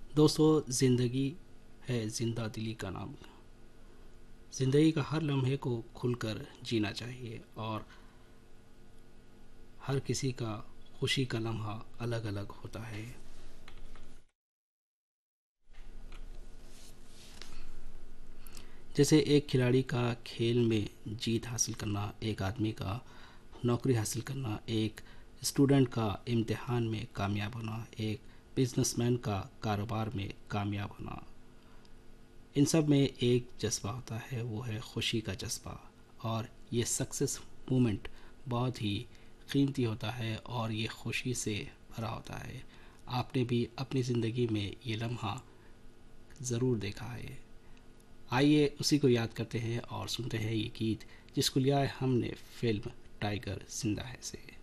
दोस्तों, ज़िंदगी है जिंदा दिली का नाम। ज़िंदगी का हर लम्हे को खुलकर जीना चाहिए और हर किसी का खुशी का लम्हा अलग अलग होता है। जैसे एक खिलाड़ी का खेल में जीत हासिल करना, एक आदमी का नौकरी हासिल करना, एक स्टूडेंट का इम्तिहान में कामयाब होना, एक बिजनेसमैन का कारोबार में कामयाब होना, इन सब में एक जज्बा होता है, वो है खुशी का जज्बा। और ये सक्सेस मोमेंट बहुत ही कीमती होता है और ये खुशी से भरा होता है। आपने भी अपनी ज़िंदगी में ये लम्हा ज़रूर देखा है। आइए उसी को याद करते हैं और सुनते हैं ये गीत जिसको लिया है हमने फिल्म टाइगर जिंदा है से।